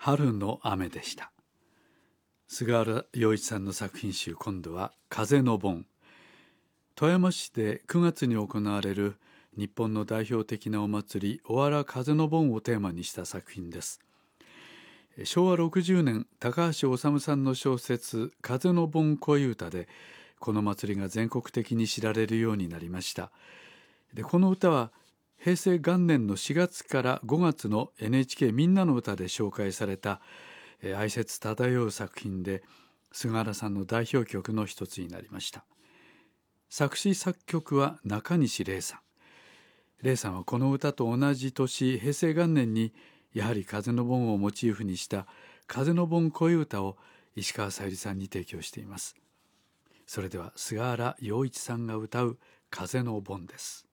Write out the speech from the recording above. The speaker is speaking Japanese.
春の雨でした。菅原洋一さんの作品集、今度は風の盆。富山市で9月に行われる日本の代表的なお祭り、おわら風の盆をテーマにした作品です。昭和60年、高橋修さんの小説風の盆恋歌でこの祭りが全国的に知られるようになりました。でこの歌は平成元年の4月から5月の NHK みんなの歌で紹介された哀切漂う作品で、菅原さんの代表曲の一つになりました。作詞作曲は中西礼さん。礼さんはこの歌と同じ年、平成元年にやはり風の盆をモチーフにした風の盆恋歌を石川さゆりさんに提供しています。それでは菅原洋一さんが歌う風の盆です。